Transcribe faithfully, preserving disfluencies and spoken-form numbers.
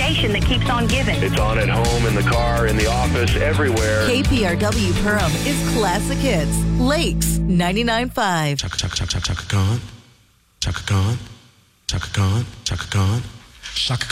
station that keeps on giving. It's on at home, in the car, in the office, everywhere. K P R W Perham is classic hits. Lakes ninety-nine point five. Chaka, chaka, chaka, chaka, Khan. Chaka Khan. Chaka Khan. Chaka Khan. Chaka